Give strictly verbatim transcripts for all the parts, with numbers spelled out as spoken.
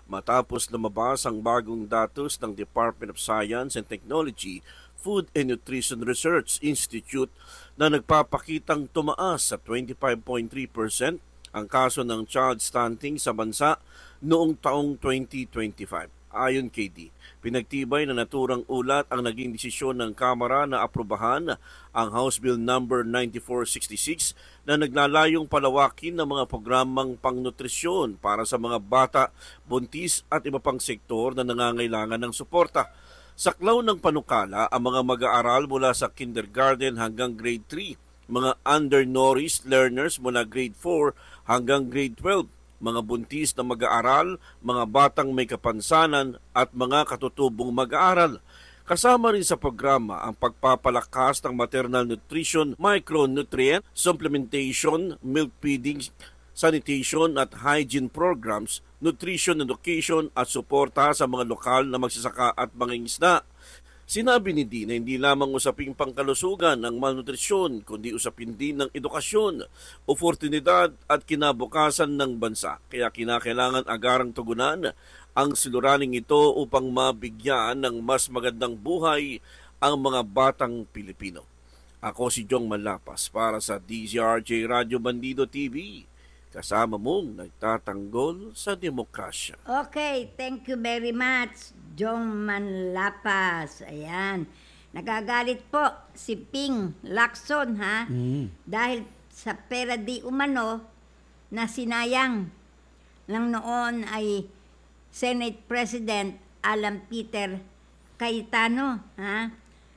matapos lumabas ang bagong datos ng Department of Science and Technology Food and Nutrition Research Institute na nagpapakitang tumaas sa twenty-five point three percent ang kaso ng child stunting sa bansa noong taong twenty twenty-five. Ayon kay D, pinagtibay na naturang ulat ang naging desisyon ng Kamara na aprubahan ang House Bill number ninety-four sixty-six na naglalayong palawakin ng mga programang pangnutrisyon para sa mga bata, buntis at iba pang sektor na nangangailangan ng suporta. Saklaw ng panukala ang mga mag-aaral mula sa kindergarten hanggang grade three, mga undernourished learners mula grade four hanggang grade twelve, mga buntis na mag-aaral, mga batang may kapansanan at mga katutubong mag-aaral. Kasama rin sa programa ang pagpapalakas ng maternal nutrition, micronutrient, supplementation, milk feeding, sanitation at hygiene programs, nutrition education at suporta sa mga lokal na magsasaka at mangingisda. Sinabi ni Di na hindi lamang usaping pangkalusugan ng malnutrisyon, kundi usapin din ng edukasyon, oportunidad at kinabukasan ng bansa. Kaya kinakailangan agarang tugunan ang siluraning ito upang mabigyan ng mas magandang buhay ang mga batang Pilipino. Ako si Jong Malapas para sa D Z R J Radio Bandido T V. Kasama mong nagtatanggol sa demokrasya. Okay, thank you very much, Jong Manlapas. Ayan. Nagagalit po si Ping Lacson, ha? Mm. Dahil sa pera di umano na sinayang lang noon ay Senate President Alan Peter Cayetano, ha?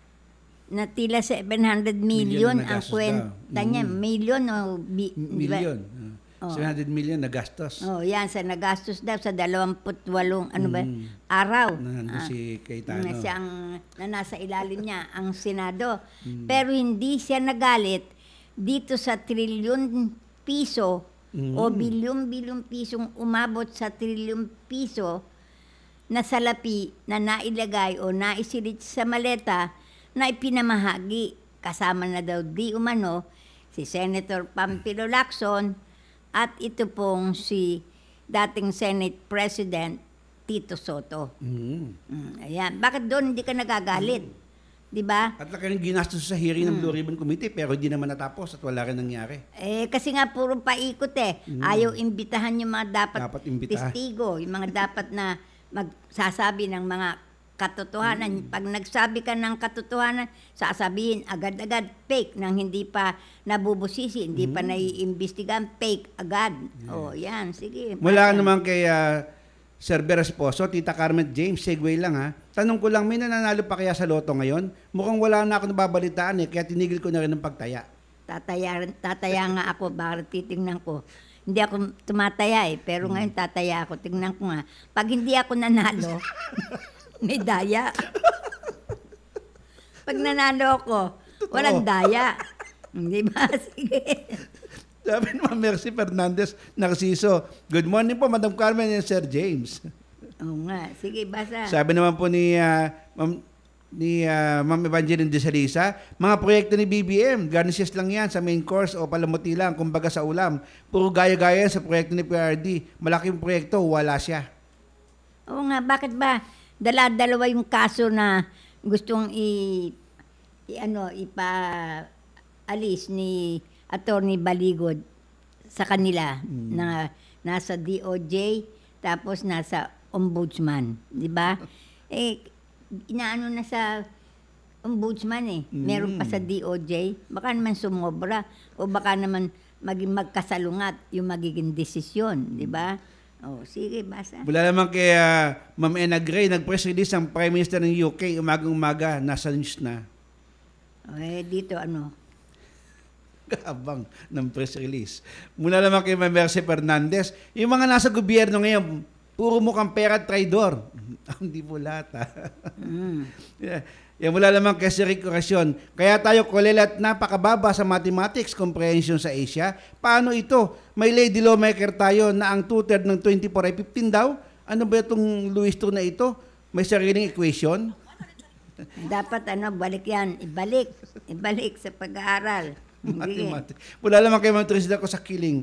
Na tila seven hundred million, Million na ang nagastos kwenta daw. niya. Mm. Million o... Bi, di ba? Million. Oh. seven hundred million na gastos. Oh, yan sa nagastos daw sa twenty-eight ano ba Mm. araw. Na nandun Ah, si Cayetano. na siya ang na nasa ilalim niya ang Senado. Mm. Pero hindi siya nagalit dito sa trilyon piso Mm. o bilyon-bilyong pisong umabot sa trilyon piso na salapi na nailagay o naisilit sa maleta na ipinamahagi. Kasama na daw di umano si Senator Pampilo Lacson at ito pong si dating Senate President Tito Soto. Mm. Mm, ayan. Bakit doon hindi ka nagagalit? Di ba? At laki rin ginastos sa hearing ng Blue Ribbon Committee pero hindi naman natapos at wala rin nangyari. Eh, kasi nga puro paikot eh. Ayaw imbitahan yung mga dapat, Dapat imbitahan. testigo, yung mga dapat na magsasabi ng mga katotohanan. Pag nagsabi ka ng katotohanan, sasabihin agad-agad fake nang hindi pa nabubusisi, hindi pa naiimbestigahan, fake agad. Oh, yan. Sige. Mula basta. naman kay uh, Sir Beresposo, Tita Carmen James, segue lang ha. Tanong ko lang, may nananalo pa kaya sa loto ngayon? Mukhang wala na ako nababalitaan eh, kaya tinigil ko na rin ng pagtaya. Tataya, tataya nga ako, bakit titingnan ko. Hindi ako tumataya eh, pero ngayon tataya ako. Tingnan ko nga. Pag hindi ako nanalo, may daya. Pag nanalo ako, walang daya. Hindi ba? Sige. Sabi naman, Mercy Fernandez, Narciso, good morning po, Madam Carmen and Sir James. Oo nga. Sige, basa. Sabi naman po ni, uh, Ma'am, ni uh, Ma'am Evangeline de Salisa, mga proyekto ni B B M, garnishes lang yan sa main course o palamuti lang, kumbaga sa ulam. Puro gaya-gaya sa proyekto ni P R D. Malaking proyekto, wala siya. Oo nga, bakit ba? Dala-dalawa yung kaso na gustong i, i ano, ipa-alis ni Attorney Baligod sa kanila na nasa D O J tapos nasa ombudsman, di ba? Eh, inaano na sa ombudsman eh. Meron pa sa D O J. Baka naman sumobra o baka naman maging magkasalungat yung magiging desisyon, di ba? Oh, sige, basa. Mula naman kay uh, Ma'am Ena Gray, nag-press release ang Prime Minister ng U K, umagang-umaga, nasa news na. Eh, dito ano? Kabang ng press release. Mula naman kay Ma'am Mercy Fernandez, yung mga nasa gobyerno ngayon, puro mukhang pera at traidor. Hindi po lahat, ha? Mm. Yeah. Yan mula naman kay Sir Rico Racion. Kaya tayo kulilat napakababa sa mathematics comprehension sa Asia. Paano ito? May lady lawmaker tayo na ang two-third ng twenty-four ay fifteen daw. Ano ba itong Louis two na ito? May sariling equation? Dapat ano, balik yan. Ibalik. Ibalik sa pag-aaral. Sige. Mathematics. Mula naman kay Ma'am Trisda ko sa Kiling.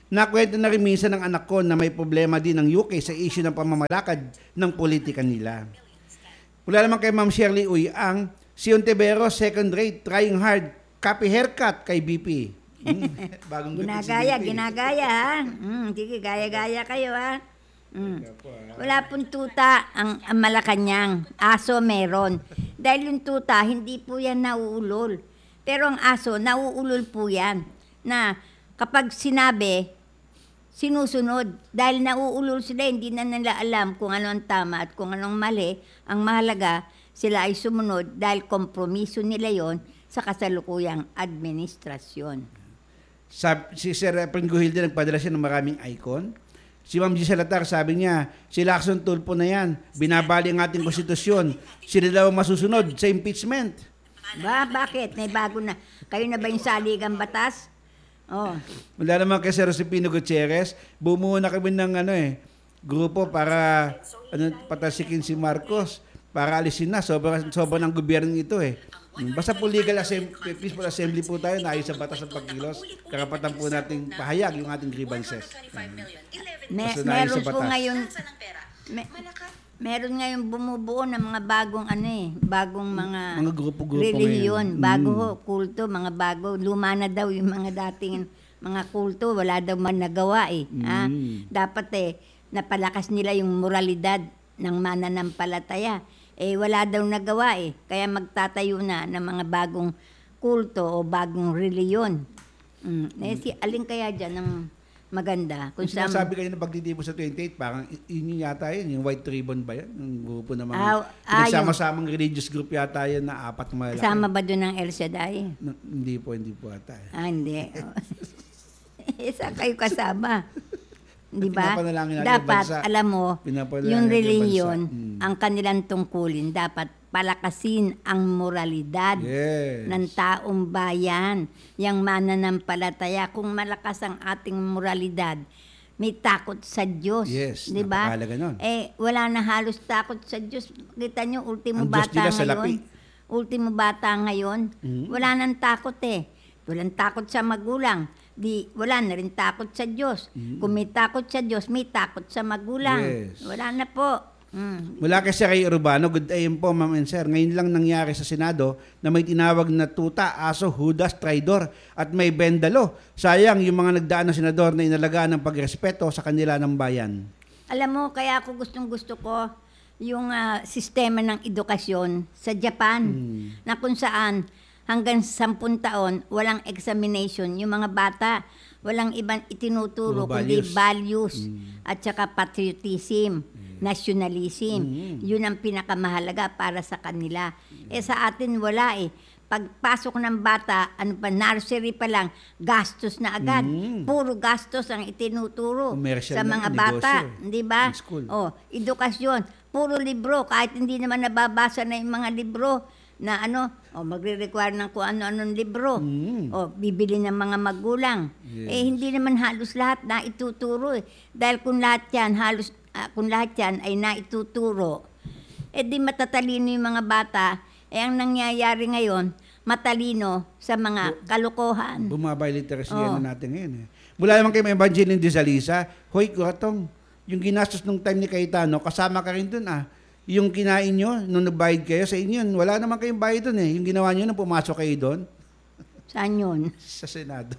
Nakwento na rin minsan ng anak ko na may problema din ng U K sa issue ng pamamalakad ng politika nila. Mula naman kay Ma'am Shirley Uy, ang si Ontiveros, second rate, trying hard, copy haircut kay B P. Hmm, bagong gupit si Ginagaya, B P. ginagaya ha. Mm, sige, gaya-gaya kayo ha. Mm. Wala pong tuta ang, ang Malacanang. Aso meron. Dahil yung tuta, hindi po yan nauulol. Pero ang aso, nauulol po yan. Na kapag sinabi, sinusunod. Dahil nauulol sila, hindi na nila alam kung ano ang tama at kung anong mali. Ang mahalaga, sila ay sumunod dahil kompromiso nila yon sa kasalukuyang administrasyon. Sab, si Sir Efren Guhilde nagpadala siya ng maraming icon. Si Ma'am Gisela Tar, sabi niya, si Lacson Tulfo na yan, binabali ang ating konstitusyon. Sila daw ang masusunod sa impeachment. Ba, bakit? May bago na. Kayo na ba yung saligang batas? Oh. Wala naman kay Sir Josepino Gutierrez, bumuo na kami ng ano eh, grupo para ano, patasikin si Marcos, para alisin na. Sobrang, sobrang ng gobyerno ito eh. Basta po legal assembly, peaceful assembly po tayo, naayos sa batas ng pagkilos. Karapatan po nating pahayag yung ating grievances. Me- Basta naayos meron sa po batas. ngayon, me- meron ngayon bumubuo ng mga bagong ano eh, bagong mga, Mga grupo-grupo relihiyon, ngayon. bago Mm. ho, kulto, mga bago, luma na daw yung mga dating mga kulto, wala daw man nagawa eh. Ha? Mm. Dapat eh, napalakas nila yung moralidad ng mananampalataya. Eh, wala daw nagawa eh. Kaya magtatayo na ng mga bagong kulto o bagong reliyon. Mm. Eh, si, alin kaya dyan ng maganda? Kung Kung saan- sinasabi kayo na pagtitibo sa twenty-eight, parang y- yun yata yun, yung White Ribbon ba yan? Yung grupo ng mga Ah, ah, pinagsama-samang religious group yata yun na apat na malaki. Kasama ba doon ng El Shaddai? Na- hindi po, hindi po ata. eh. Ah, hindi. Eh, saan kayo kasama? Di ba? Pinapanalangin natin yung Dapat, bansa. alam mo, Pinapanalangin yung natin yung relihiyon, bansa. Mm. ang kanilang tungkulin, dapat palakasin ang moralidad Yes. ng taong bayan. Yang mananampalataya, kung malakas ang ating moralidad, may takot sa Diyos. Yes, di ba? napakahalaga nun. Eh, wala na halos takot sa Diyos. Kita nyo, ultimo Ang Diyos bata nila sa ngayon. lapi. Ultimo bata ngayon, Mhm. wala nang takot eh. Walang takot sa magulang. Di, wala na rin takot sa Diyos. Kung may takot sa Diyos, may takot sa magulang. Yes. Wala na po. Mm. Mula kay Sir Ray Urbano, good day po ma'am and sir. Ngayon lang nangyari sa Senado na may tinawag na tuta, aso, hudas, traidor at may bendalo. Sayang yung mga nagdaan na senador na inalagaan ng pagrespeto sa kanila ng bayan. Alam mo, kaya ako gustong gusto ko yung ah, sistema ng edukasyon sa Japan na kung saan hanggang sampung taon walang examination. Yung mga bata, walang ibang itinuturo Puro kundi values. values at saka patriotism, nationalism. Yun ang pinakamahalaga para sa kanila. Eh sa atin wala eh. Pagpasok ng bata, ano pa, nursery pa lang, gastos na agad. Mm. Puro gastos ang itinuturo Commercial sa na, mga negosyo bata. eh. Di ba? Ng school. Oh, edukasyon. Puro libro. Kahit hindi naman nababasa na yung mga libro na ano, oh, magre-require ng kung ano-anong libro. Mm. O, bibili ng mga magulang. Yes. Eh, hindi naman halos lahat na ituturo eh. Dahil kung lahat yan, halos, ah, kung lahat yan ay naituturo, eh di matatalino yung mga bata. Eh, ang nangyayari ngayon, matalino sa mga kalokohan. Bumaba yung literacy Oo. ano natin ngayon eh. Mula naman kay Evangeline de Salisa, hoy, kuratong, yung ginastos nung time ni Cayetano, kasama ka rin dun ah. Yung kinain nyo, nung nagbayad kayo sa inyo, yun, wala naman kayong bayad dun eh. Yung ginawa nyo nung pumasok kayo doon, Saan yun? sa Senado.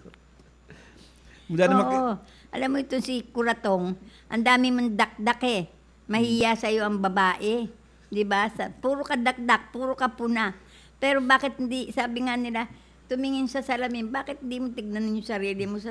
Mula naman kay... Oo. Alam mo ito si Kuratong, ang dami mong dakdak eh. Mahiya sa'yo ang babae. Di ba? Sa, puro ka dakdak, puro ka puna. Pero bakit hindi, sabi nga nila, tumingin sa salamin, bakit di mo tignan yung sarili mo sa